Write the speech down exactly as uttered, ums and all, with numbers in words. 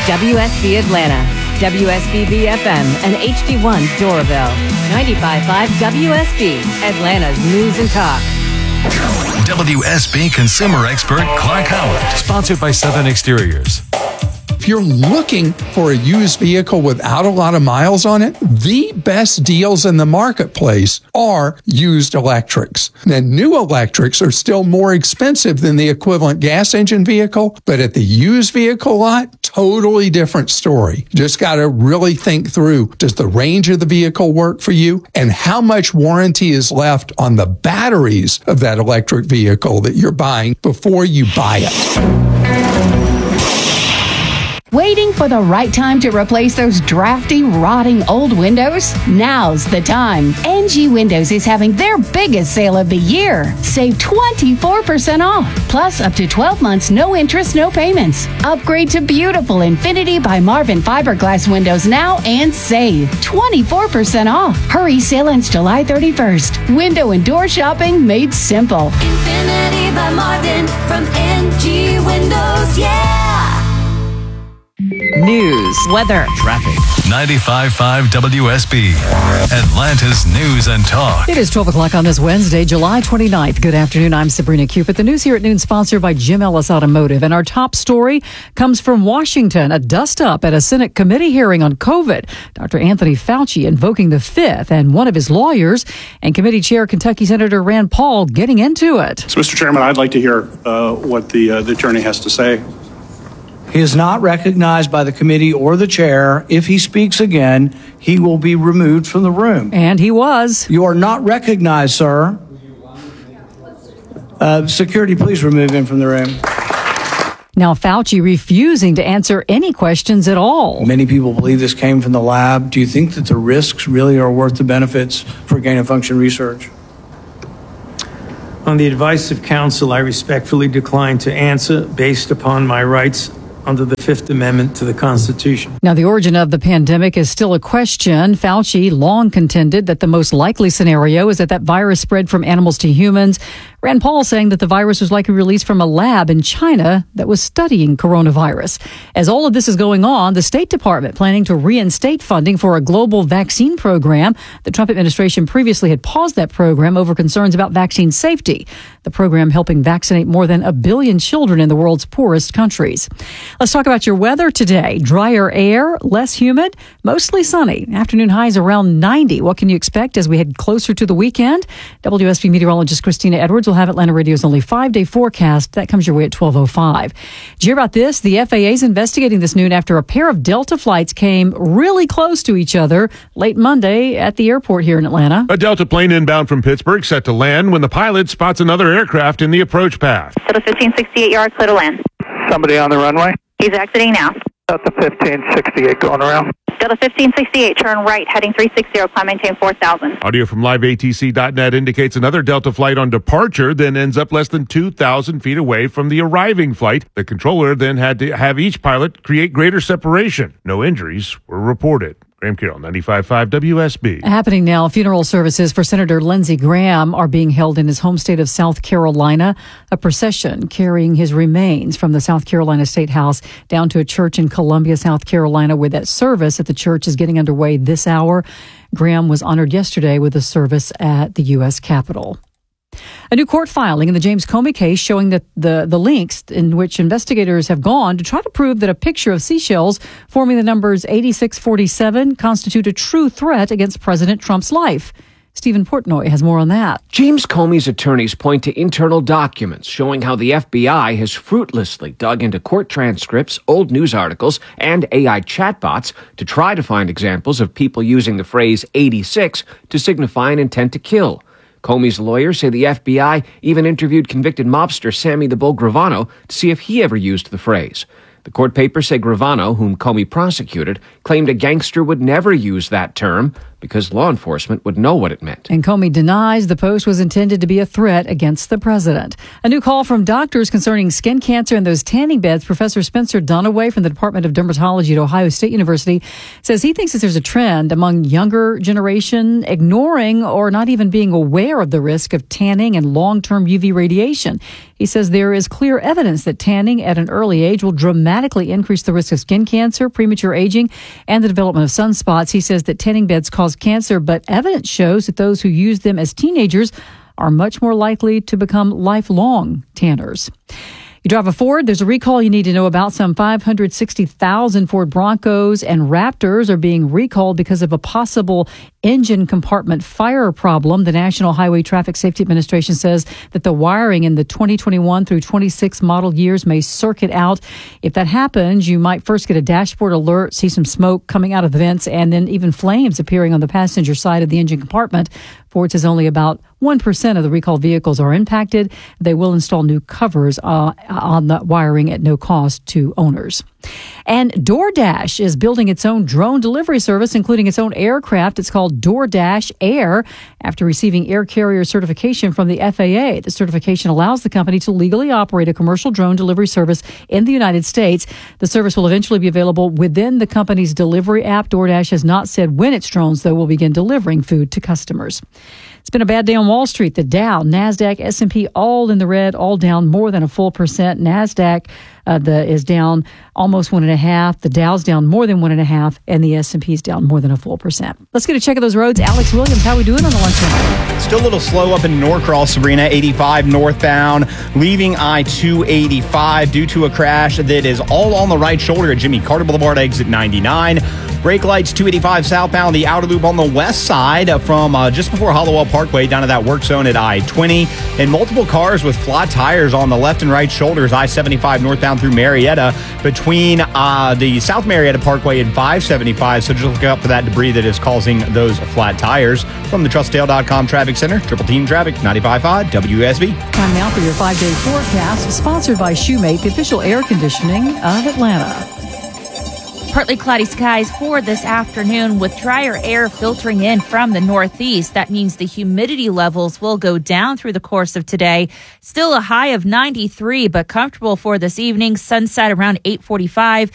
W S B Atlanta, W S B B F M, and H D one Doraville. ninety-five point five W S B, Atlanta's News and Talk. W S B consumer expert Clark Howard. Sponsored by Southern Exteriors. If you're looking for a used vehicle without a lot of miles on it, the best deals in the marketplace are used electrics. Now, new electrics are still more expensive than the equivalent gas engine vehicle, but at the used vehicle lot, totally different story. Just got to really think through, does the range of the vehicle work for you? And how much warranty is left on the batteries of that electric vehicle that you're buying before you buy it? Waiting for the right time to replace those drafty, rotting old windows? Now's the time. N G Windows is having their biggest sale of the year. Save twenty-four percent off, plus up to twelve months, no interest, no payments. Upgrade to beautiful Infinity by Marvin fiberglass windows now and save twenty-four percent off. Hurry, sale ends July thirty-first. Window and door shopping made simple. Infinity by Marvin from N G Windows, yeah! News, weather, Traffic. ninety-five point five W S B. Atlanta's News and Talk. It is twelve o'clock on this Wednesday, July twenty-ninth. Good afternoon. I'm Sabrina Cupid. The news here at noon sponsored by Jim Ellis Automotive. And our top story comes from Washington. A dust-up at a Senate committee hearing on COVID. Doctor Anthony Fauci invoking the fifth, and one of his lawyers and committee chair Kentucky Senator Rand Paul getting into it. So, Mister Chairman, I'd like to hear uh, what the, uh, the attorney has to say. He is not recognized by the committee or the chair. If he speaks again, he will be removed from the room. And he was. You are not recognized, sir. Uh, security, please remove him from the room. Now, Fauci refusing to answer any questions at all. Many people believe this came from the lab. Do you think that the risks really are worth the benefits for gain-of-function research? On the advice of counsel, I respectfully decline to answer based upon my rights under the Fifth Amendment to the Constitution. Now, the origin of the pandemic is still a question. Fauci long contended that the most likely scenario is that that virus spread from animals to humans. Rand Paul saying that the virus was likely released from a lab in China that was studying coronavirus. As all of this is going on, the State Department planning to reinstate funding for a global vaccine program. The Trump administration previously had paused that program over concerns about vaccine safety. The program helping vaccinate more than a billion children in the world's poorest countries. Let's talk about your weather today. Drier air, less humid, mostly sunny. Afternoon highs around ninety. What can you expect as we head closer to the weekend? W S B meteorologist Christina Edwards will have Atlanta Radio's only five-day forecast. That comes your way at twelve oh five. Did you hear about this? The F A A is investigating this noon after a pair of Delta flights came really close to each other late Monday at the airport here in Atlanta. A Delta plane inbound from Pittsburgh set to land when the pilot spots another aircraft in the approach path. Delta fifteen sixty-eight yards, clear to land. Somebody on the runway? He's exiting now. Delta fifteen sixty-eight going around. Delta fifteen sixty-eight, turn right, heading three sixty, climb maintain four thousand. Audio from live A T C dot net indicates another Delta flight on departure then ends up less than two thousand feet away from the arriving flight. The controller then had to have each pilot create greater separation. No injuries were reported. Graham Carroll, ninety-five point five W S B. Happening now, funeral services for Senator Lindsey Graham are being held in his home state of South Carolina. A procession carrying his remains from the South Carolina State House down to a church in Columbia, South Carolina, where that service at the church is getting underway this hour. Graham was honored yesterday with a service at the U S Capitol. A new court filing in the James Comey case showing that the, the links in which investigators have gone to try to prove that a picture of seashells forming the numbers eighty-six forty-seven constitute a true threat against President Trump's life. Stephen Portnoy has more on that. James Comey's attorneys point to internal documents showing how the F B I has fruitlessly dug into court transcripts, old news articles, and A I chatbots to try to find examples of people using the phrase eighty-six to signify an intent to kill. Comey's lawyers say the F B I even interviewed convicted mobster Sammy the Bull Gravano to see if he ever used the phrase. The court papers say Gravano, whom Comey prosecuted, claimed a gangster would never use that term, because law enforcement would know what it meant. And Comey denies the post was intended to be a threat against the president. A new call from doctors concerning skin cancer and those tanning beds. Professor Spencer Dunaway from the Department of Dermatology at Ohio State University says he thinks that there's a trend among younger generation ignoring or not even being aware of the risk of tanning and long-term U V radiation. He says there is clear evidence that tanning at an early age will dramatically increase the risk of skin cancer, premature aging, and the development of sunspots. He says that tanning beds cause cancer, but evidence shows that those who use them as teenagers are much more likely to become lifelong tanners. You drive a Ford, there's a recall you need to know about. Some five hundred sixty thousand Ford Broncos and Raptors are being recalled because of a possible engine compartment fire problem. The National Highway Traffic Safety Administration says that the wiring in the twenty twenty-one through twenty-six model years may circuit out. If that happens, you might first get a dashboard alert, see some smoke coming out of the vents, and then even flames appearing on the passenger side of the engine compartment. Ford says only about one percent of the recalled vehicles are impacted. They will install new covers uh, on the wiring at no cost to owners. And DoorDash is building its own drone delivery service, including its own aircraft. It's called DoorDash Air, after receiving air carrier certification from the F A A. The certification allows the company to legally operate a commercial drone delivery service in the United States. The service will eventually be available within the company's delivery app. DoorDash has not said when its drones, though, will begin delivering food to customers. It's been a bad day on Wall Street. The Dow, NASDAQ, S and P all in the red, all down more than a full percent. NASDAQ uh, the, is down almost one and a half. The Dow's down more than one and a half, and the S and P is down more than a full percent. Let's get a check of those roads. Alex Williams, how are we doing on the lunch hour? Still a little slow up in Norcross, Sabrina, eighty-five northbound, leaving I two eighty-five due to a crash that is all on the right shoulder at Jimmy Carter Boulevard, exit ninety-nine. Brake lights two eighty-five southbound, the outer loop on the west side from uh, just before Hollowell Parkway down to that work zone at I twenty. And multiple cars with flat tires on the left and right shoulders, I seventy-five northbound through Marietta between uh, the South Marietta Parkway and five seventy-five. So just look out for that debris that is causing those flat tires. From the trust dale dot com Traffic Center, Triple Team Traffic, ninety-five point five W S B. Time now for your five-day forecast, sponsored by Shoemate, the official air conditioning of Atlanta. Partly cloudy skies for this afternoon with drier air filtering in from the northeast. That means the humidity levels will go down through the course of today. Still a high of ninety-three, but comfortable for this evening. Sunset around eight forty-five.